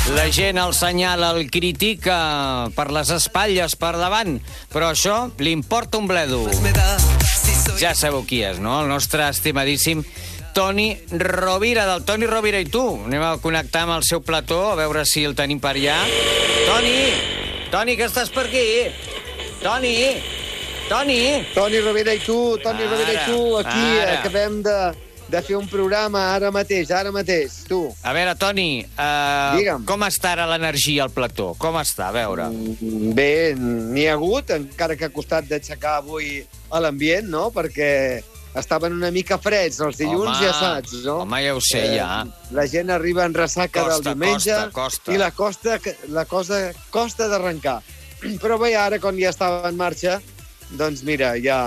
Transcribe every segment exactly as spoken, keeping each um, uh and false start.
La gent el senyala, el critica per les espatlles, per davant, però això li importa un bledo. Ja sabeu qui és, no? El nostre estimadíssim Toni Rovira, del Toni Rovira i tu. Anem a connectar amb el seu plató, a veure si el tenim per allà. Toni! Toni, que estàs per aquí? Toni! Toni! Toni Rovira i tu, Toni Ara, Rovira i tu, aquí ara. acabem de, de fer un programa ara mateix, ara mateix, tu. A veure, Toni, uh, Digue'm. com està ara l'energia al plató? Com està? A veure. Mm, Bé, n'hi ha hagut, encara que ha costat d'aixecar avui a l'ambient, no?, perquè estaven una mica freds els dilluns, Home, ja saps, no? home, ja ho sé, ja. La gent arriba en ressaca Costa, del diumenge costa, costa. i la, costa, la cosa costa d'arrencar. Però bé, ara, quan ja estava en marxa, doncs mira, ja...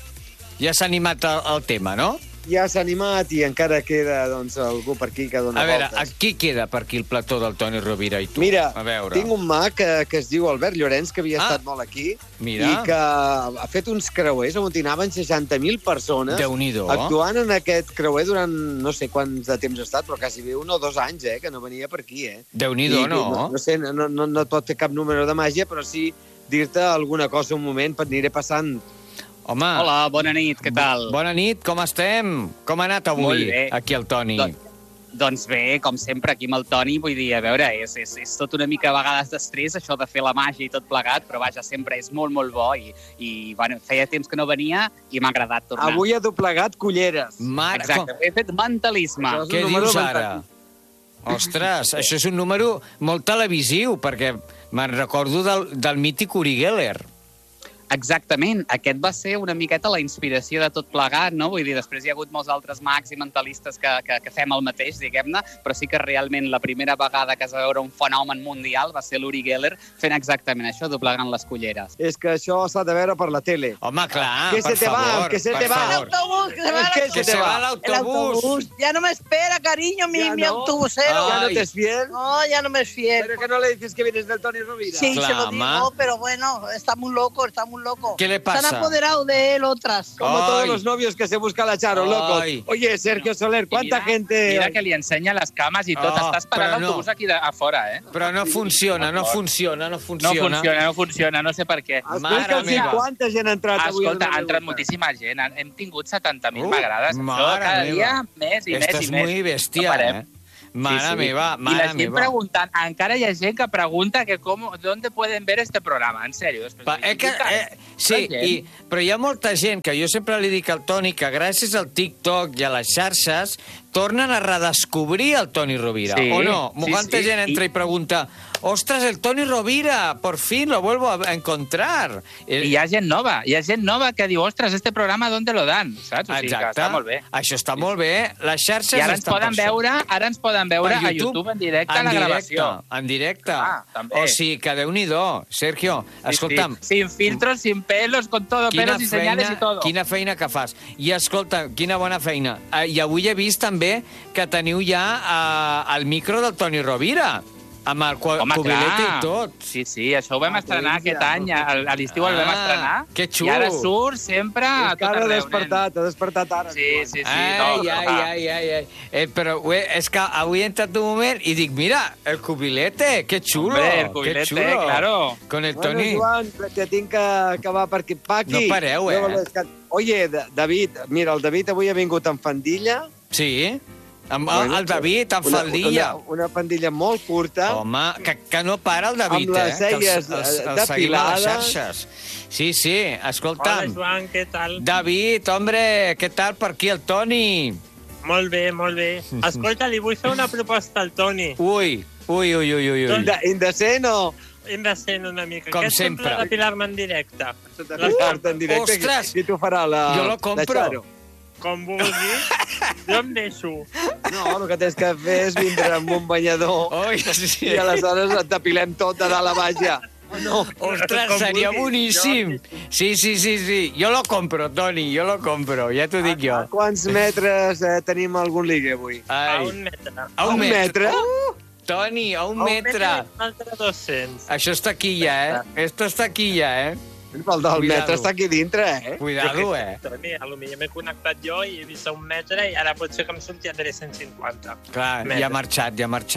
Ja s'ha animat el, el tema, no? Ja s'ha animat i encara queda doncs, algú per aquí que dona A veure, voltes. qui queda per aquí el plató del Toni Rovira i tu? Mira, a veure. tinc un mag que, que es diu Albert Llorenç, que havia Ah, estat molt aquí, mira. i que ha fet uns creuers on hi anaven seixanta mil persones Déu-n'hi-do. actuant en aquest creuer durant no sé quants de temps ha estat, però quasi bé un o dos anys, eh, que no venia per aquí. Eh. Déu-n'hi-do, I, no? No, no sé, no, no, no et pot fer cap número de màgia, però sí dir-te alguna cosa un moment, aniré passant. Home, Hola, bona nit, què tal? bona nit, com estem? Com ha anat avui, Molt bé. aquí el Toni? Don- Doncs bé, com sempre, aquí amb el Toni, vull dir, a veure, és, és, és tot una mica a vegades d'estrès, això de fer la màgia i tot plegat, però vaja, sempre és molt, molt bo i, i bueno, feia temps que no venia i m'ha agradat tornar. Avui ha doblegat culleres. Mare, Exacte, he fet mentalisme. Això és Què un número dius de ara? Ostres, això és un número molt televisiu, perquè me'n recordo del, del mític Uri Geller. Exactament, aquest va ser una miqueta la inspiració de tot plegat, no? Vull dir, després hi ha hagut molts altres mags i mentalistes que, que, que fem el mateix, diguem-ne, però sí que realment la primera vegada que es va veure un fenomen mundial va ser l'Uri Geller fent exactament això, doblegant les culleres. És que això s'ha de veure per la tele. Home, clar, Que per se te va, favor, que se per te va. favor. El autobús, que se va, Que el Que se va el l'autobús. autobús. Ya no me espera, cariño, mi, Ya mi no. autobusero. ¿Ya no Ay. te es fiel? No, ya no me es fiel. ¿Pero que no le dices que vienes del Toni Rovira? Sí, se lo Clama. digo, pero bueno, está muy loco, está muy loco. ¿Qué le pasa? Se han apoderado de él otras. Como Ay. todos los novios que se busca la Charo, loco. Ay. Oye, Sergio Soler, ¿cuánta Mira, gente...? Mira que li ensenya les cames i tot, Oh, està esperant però no. l'autobús aquí de, a fora, eh? Però no funciona, no funciona, no No funciona. funciona, no funciona, no sé per què. Mare Explica'ls meva. quanta gent ha entrat avui. Escolta, a donar ha entrat pregunta. moltíssima gent. Hem tingut setanta mil Uh, m'agrades. Això mare cada meva. dia més i Esto més és i més. muy bestia, No parem. eh? Mare meva, I la mare gent meva. preguntant, encara hi ha gent que pregunta que com, ¿dónde pueden ver este programa? En sèrio. Després, Pa, eh, que, eh, sí, i, però hi ha molta gent que jo sempre li dic al Toni que gràcies al TikTok i a les xarxes tornen a redescobrir el Toni Rovira, Sí, o no? sí, Molta sí, gent entra i, i- pregunta «Ostras, el Toni Rovira, por fin lo vuelvo a encontrar». I hi ha gent nova, hi ha gent nova que diu, ostres, este programa, ¿dónde lo dan? Saps? O sigui, que Exacte. està molt bé. Això està molt bé. Les xarxes I ara ens estan poden per això. veure, ara ens poden veure Per a YouTube en directe en la directe, gravació. En directe. Ah, també. O sigui, que Déu-n'hi-do, Sergio. Escolta'm, Sí, sí. Sin filtros, sin pelos, con todo, pelos y señales y todo. Quina feina que fas. I escolta, quina bona feina. Eh, I avui he vist també que teniu ja eh, el micro del Toni Rovira, amb el cu- Home, cubilete clar. i tot. Sí, sí, això ho vam Ah, estrenar doncs ja. aquest any, a, a l'estiu el vam Ah, estrenar. que xulo. I ara surt sempre a És tot que ara ha arreu, despertat, ha despertat ara. nen. Sí, diuen. sí, sí. ai, no, ai, va. ai, ai, ai. Eh, però ué, és que avui he entrat un moment i dic, mira, el cubilete, que xulo. Hombre, el que cubilete, xulo. claro. Con el Bueno, Toni. Joan, que tinc que acabar per aquí. Pa aquí. No pareu, eh? Luego les can- Oye, Da- David, mira, el David avui ha vingut amb fandilla. Sí, amb Bueno, bueno, el David, amb una- faldilla. Una, una fandilla molt curta. Home, que, que no para el David, Amb les eh? Que celles, els, els, eh, els seguim a les depilades. xarxes. Sí, sí, escolta'm. Hola, Joan, què tal? David, hombre, què tal per aquí el Toni? Molt bé, molt bé. Escolta, li vull fer una proposta al Toni. Ui, ui, ui, ui, ui. ui. Inde- Indecent o... Hem de ser una mica. Com Què et sempre. sembla depilar-me en directe? Uh, en directe. ostres! Qui t'ho farà? La, Jo lo compro. la Charo? Com vulguis. Jo em deixo. No, el que tens que fer és vindre amb un banyador Ui, sí. i aleshores et depilem tot de dalt a baix ja. No. Ostres, Com seria vulguis, boníssim. Sí, sí, sí, sí. Jo lo compro, Toni, jo lo compro. Ja t'ho dic jo. A quants metres eh, tenim algun ligue avui? A Ai. un metre. A un un metre? metre? Uh, Toni, a un A un metre. metre i un altre dos-cents. Això està aquí ja, eh? Esto està aquí ja, eh? El del Cuidado. metre està aquí dintre, eh? Cuidado, eh? Toni, a lo millor m'he connectat jo i he vist a un metre i ara pot ser que em surti a tres-cents cinquanta. Clar, ja ha marxat, ja ha marxat.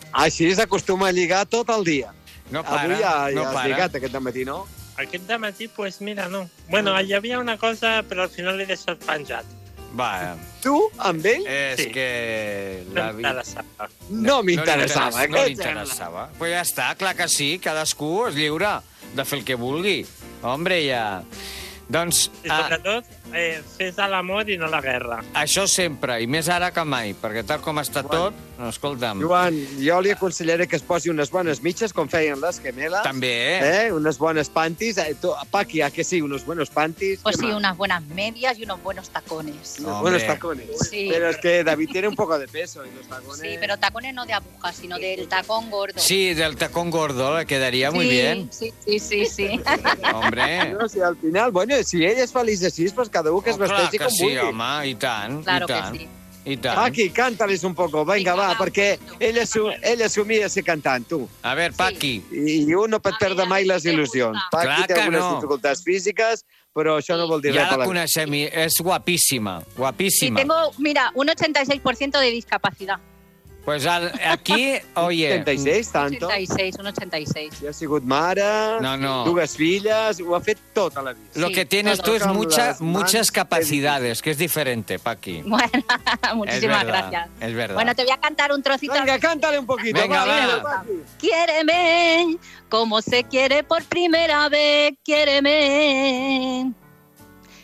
Així s'acostuma a lligar tot el dia. No para, Avui ja, no ja has para. lligat aquest matí, no? Aquest dematí, pues mira, no. Bueno, hi havia una cosa, però al final l'he deixat penjat. Va, Tu, amb ell? és Sí. que... No La vida... No m'interessava. No li m'interessava. interessa- No li aquest sembla. interessava. Pues ja està, clar que sí, cadascú és lliure de fer el que vulgui. Hombre, ja... Doncs, I ah, sobretot, eh, fes l'amor i no la guerra. això sempre, i més ara que mai, perquè tal com està tot, no, escolta'm, Joan, jo li aconsellaré que es posi unes bones mitges, com feien les gemeles. també, eh? Eh? Unes bones pantis. Eh, tu, Paqui, ¿a que sí? Unos buenos pantis. Pues ¿Qué sí, más? unas buenas medias y unos buenos tacones. Unos Hombre. buenos tacones. Sí. Pero es que David tiene un poco de peso y los tacones... Sí, pero tacones no de aguja, sino del tacón gordo. Sí, del tacón gordo le quedaría muy Sí, bien. Sí, sí, sí, sí. Hombre, No, si al final, bueno, si ell és feliç així, pues cada un que es oh, clar vesteixi que com sí, vulgui. home, i tant, Claro i que tant, sí. i tant. Paqui, cántales un poco, venga, Vinga, va, va, perquè un ell, assu ell assumia ser cantant, tu. A veure, Paqui, I un no pot A perdre veure, mai a les mi me il·lusions. gusta. Paqui Clar té que algunes no. dificultats físiques, però això no vol dir ja res per la la vida. coneixem, i és guapíssima, Sí, guapíssima. tengo, mira, un ochenta y seis por ciento de discapacidad. Pues al, aquí, oye... setenta i seis, tanto. ochenta y seis, un ochenta y seis. Ja ha sigut mare, No, no. dues filles, ho ha fet tota la vida. Lo Sí, que tienes todo. tú es Con mucha, las muchas manos capacidades, que es diferente, Paqui. Bueno, Es muchísimas verdad, gracias. es verdad. Bueno, te voy a cantar un trocito. Venga, cántale un poquito. Venga, va. venga, Paqui. Quiéreme como se quiere por primera vez, quiéreme.